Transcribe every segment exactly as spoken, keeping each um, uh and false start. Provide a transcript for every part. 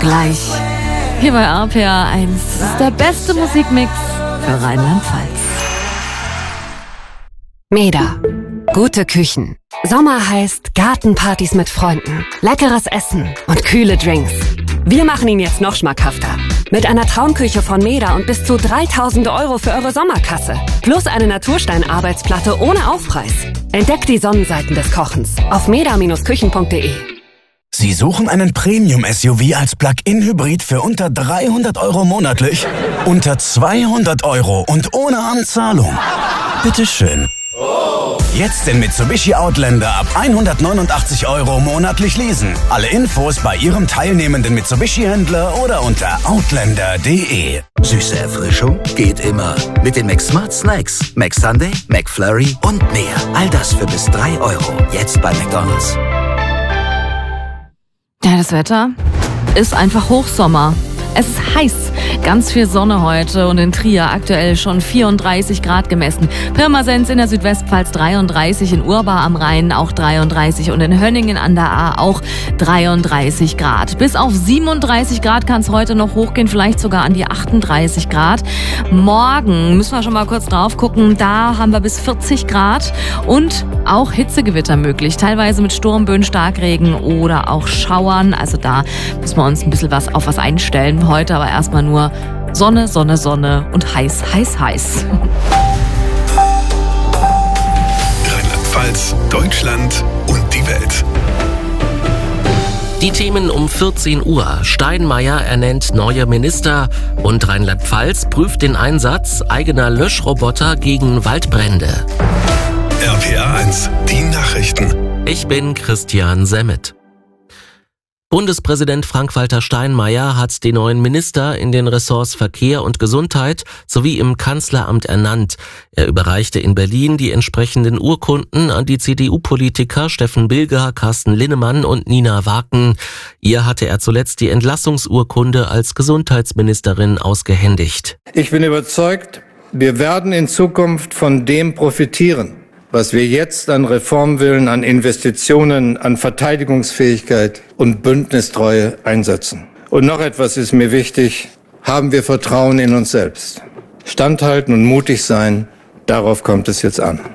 gleich. Hier bei R P R eins. Das ist der beste Musikmix für Rheinland-Pfalz. Meda. Gute Küchen. Sommer heißt Gartenpartys mit Freunden, leckeres Essen und kühle Drinks. Wir machen ihn jetzt noch schmackhafter. Mit einer Traumküche von Meda und bis zu dreitausend Euro für eure Sommerkasse. Plus eine Naturstein-Arbeitsplatte ohne Aufpreis. Entdeckt die Sonnenseiten des Kochens auf meda Bindestrich küchen punkt de. Sie suchen einen Premium-S U V als Plug-in-Hybrid für unter dreihundert Euro monatlich? Unter zweihundert Euro und ohne Anzahlung? Bitteschön. Jetzt den Mitsubishi Outlander ab hundertneunundachtzig Euro monatlich leasen. Alle Infos bei Ihrem teilnehmenden Mitsubishi-Händler oder unter outlander punkt de. Süße Erfrischung geht immer. Mit den McSmart Snacks, McSunday, McFlurry und mehr. All das für bis drei Euro. Jetzt bei McDonald's. Ja, das Wetter ist einfach Hochsommer. Es ist heiß, ganz viel Sonne heute und in Trier aktuell schon vierunddreißig Grad gemessen. Pirmasens in der Südwestpfalz dreiunddreißig, in Urbar am Rhein auch dreiunddreißig und in Hönningen an der Ahr auch dreiunddreißig Grad. Bis auf siebenunddreißig Grad kann es heute noch hochgehen, vielleicht sogar an die achtunddreißig Grad. Morgen müssen wir schon mal kurz drauf gucken, da haben wir bis vierzig Grad und auch Hitzegewitter möglich, teilweise mit Sturmböen, Starkregen oder auch Schauern. Also da müssen wir uns ein bisschen was auf was einstellen. Heute aber erstmal nur Sonne, Sonne, Sonne und heiß, heiß, heiß. Rheinland-Pfalz, Deutschland und die Welt. Die Themen um vierzehn Uhr. Steinmeier ernennt neue Minister und Rheinland-Pfalz prüft den Einsatz eigener Löschroboter gegen Waldbrände. R P R eins, die Nachrichten. Ich bin Christian Semmet. Bundespräsident Frank-Walter Steinmeier hat die neuen Minister in den Ressorts Verkehr und Gesundheit sowie im Kanzleramt ernannt. Er überreichte in Berlin die entsprechenden Urkunden an die C D U-Politiker Steffen Bilger, Carsten Linnemann und Nina Waken. Ihr hatte er zuletzt die Entlassungsurkunde als Gesundheitsministerin ausgehändigt. Ich bin überzeugt, wir werden in Zukunft von dem profitieren, was wir jetzt an Reformwillen, an Investitionen, an Verteidigungsfähigkeit und Bündnistreue einsetzen. Und noch etwas ist mir wichtig: Haben wir Vertrauen in uns selbst. Standhalten und mutig sein, darauf kommt es jetzt an.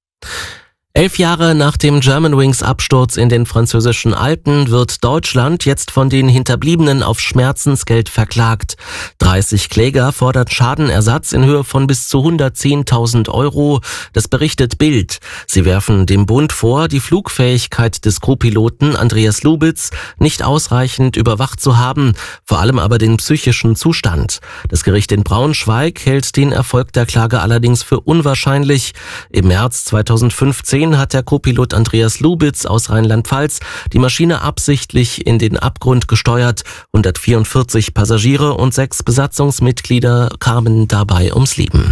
Elf Jahre nach dem Germanwings-Absturz in den französischen Alpen wird Deutschland jetzt von den Hinterbliebenen auf Schmerzensgeld verklagt. dreißig Kläger fordern Schadenersatz in Höhe von bis zu hundertzehntausend Euro. Das berichtet Bild. Sie werfen dem Bund vor, die Flugfähigkeit des Co-Piloten Andreas Lubitz nicht ausreichend überwacht zu haben, vor allem aber den psychischen Zustand. Das Gericht in Braunschweig hält den Erfolg der Klage allerdings für unwahrscheinlich. Im März zweitausendfünfzehn hat der Co-Pilot Andreas Lubitz aus Rheinland-Pfalz die Maschine absichtlich in den Abgrund gesteuert. hundertvierundvierzig Passagiere und sechs Besatzungsmitglieder kamen dabei ums Leben.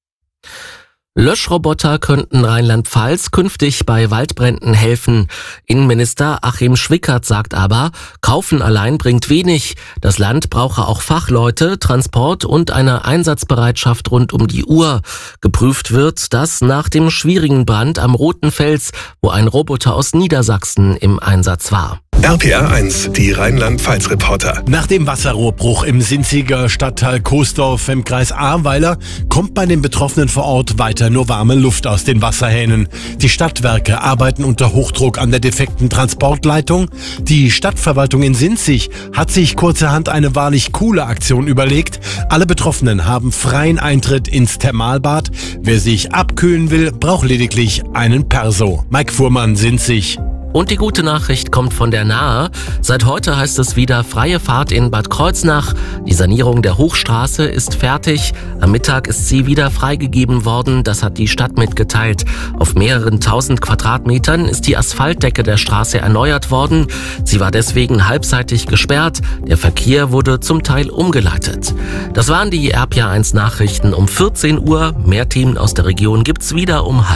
Löschroboter könnten Rheinland-Pfalz künftig bei Waldbränden helfen. Innenminister Achim Schwickert sagt aber, kaufen allein bringt wenig. Das Land brauche auch Fachleute, Transport und eine Einsatzbereitschaft rund um die Uhr. Geprüft wird das nach dem schwierigen Brand am Roten Fels, wo ein Roboter aus Niedersachsen im Einsatz war. R P R eins, die Rheinland-Pfalz-Reporter. Nach dem Wasserrohrbruch im Sinziger Stadtteil Coesdorf im Kreis Ahrweiler kommt bei den Betroffenen vor Ort weiter nur warme Luft aus den Wasserhähnen. Die Stadtwerke arbeiten unter Hochdruck an der defekten Transportleitung. Die Stadtverwaltung in Sinzig hat sich kurzerhand eine wahrlich coole Aktion überlegt. Alle Betroffenen haben freien Eintritt ins Thermalbad. Wer sich abkühlen will, braucht lediglich einen Perso. Mike Fuhrmann, Sinzig. Und die gute Nachricht kommt von der Nahe. Seit heute heißt es wieder freie Fahrt in Bad Kreuznach. Die Sanierung der Hochstraße ist fertig. Am Mittag ist sie wieder freigegeben worden. Das hat die Stadt mitgeteilt. Auf mehreren tausend Quadratmetern ist die Asphaltdecke der Straße erneuert worden. Sie war deswegen halbseitig gesperrt. Der Verkehr wurde zum Teil umgeleitet. Das waren die R P R eins Nachrichten um vierzehn Uhr. Mehr Themen aus der Region gibt's wieder um halb.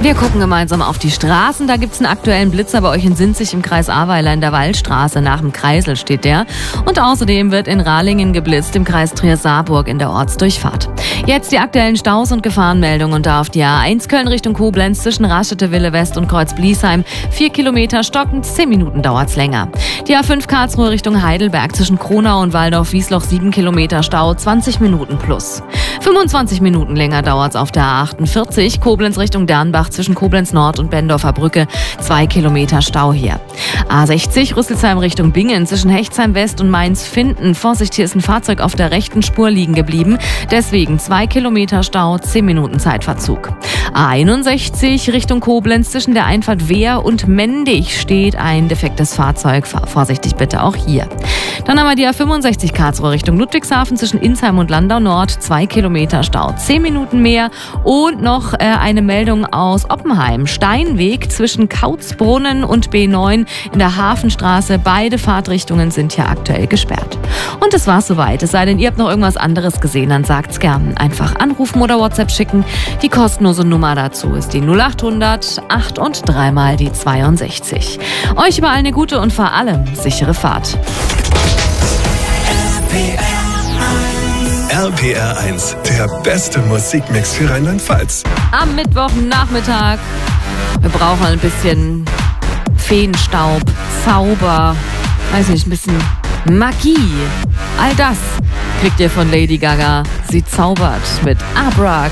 Wir gucken gemeinsam auf die Straßen. Da gibt's einen aktuellen Blitzer bei euch in Sinzig im Kreis Ahrweiler in der Waldstraße. Nach dem Kreisel steht der. Und außerdem wird in Rahlingen geblitzt im Kreis Trier-Saarburg in der Ortsdurchfahrt. Jetzt die aktuellen Staus und Gefahrenmeldungen. Und da auf die A eins Köln Richtung Koblenz zwischen Raschete, Wille West und Kreuz Bliesheim. Vier Kilometer stockend, zehn Minuten dauert's länger. Die A fünf Karlsruhe Richtung Heidelberg zwischen Kronau und Waldorf-Wiesloch, sieben Kilometer Stau, zwanzig Minuten plus. fünfundzwanzig Minuten länger dauert's auf der A achtundvierzig Koblenz Richtung Dernbach zwischen Koblenz Nord und Bendorfer Brücke, zwei Kilometer Stau hier. A sechzig Rüsselsheim Richtung Bingen zwischen Hechtsheim West und Mainz-Finden. Vorsicht, hier ist ein Fahrzeug auf der rechten Spur liegen geblieben. Deswegen zwei Kilometer Stau, zehn Minuten Zeitverzug. A einundsechzig Richtung Koblenz zwischen der Einfahrt Wehr und Mendig steht ein defektes Fahrzeug. Fahr vorsichtig bitte auch hier. Dann haben wir die A fünfundsechzig Karlsruhe Richtung Ludwigshafen zwischen Insheim und Landau Nord, zwei Kilometer Stau, zehn Minuten mehr. Und noch äh, eine Meldung aus Oppenheim. Steinweg zwischen Kautzbrunnen und B neun in der Hafenstraße. Beide Fahrtrichtungen sind hier aktuell gesperrt. Und das war's soweit. Es sei denn, ihr habt noch irgendwas anderes gesehen, dann sagt's gern. Einfach anrufen oder WhatsApp schicken. Die kostenlose Nummer dazu ist die null achthundert acht und dreimal die zweiundsechzig. Euch überall eine gute und vor allem sichere Fahrt. R P R eins, der beste Musikmix für Rheinland-Pfalz. Am Mittwochnachmittag. Wir brauchen ein bisschen Feenstaub, Zauber, weiß nicht, ein bisschen Magie. All das kriegt ihr von Lady Gaga. Sie zaubert mit Abra